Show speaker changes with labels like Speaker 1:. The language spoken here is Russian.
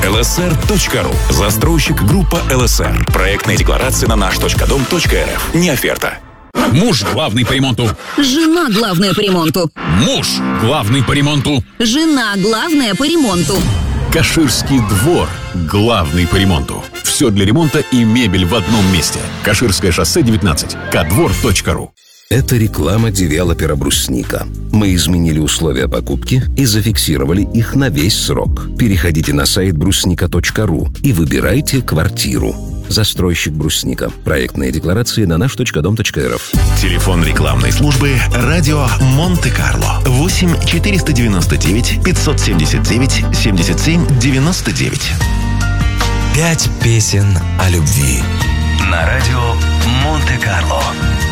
Speaker 1: lsr.ru. Застройщик группа ЛСР. Проектная декларация на наш.дом.рф. Не оферта.
Speaker 2: Муж главный по ремонту.
Speaker 3: Жена главная по ремонту.
Speaker 2: Муж главный по ремонту.
Speaker 3: Жена главная по ремонту.
Speaker 2: Каширский двор главный по ремонту. Все для ремонта и мебель в одном месте. Каширское шоссе 19. Кадвор.ру.
Speaker 4: Это реклама девелопера «Брусника». Мы изменили условия покупки и зафиксировали их на весь срок. Переходите на сайт брусника.ру и выбирайте квартиру. Застройщик «Брусника». Проектные декларации на наш.дом.рф.
Speaker 5: Телефон рекламной службы «Радио Монте-Карло». 8 499 579 77 99.
Speaker 6: 5 песен о любви. На радио Монте-Карло.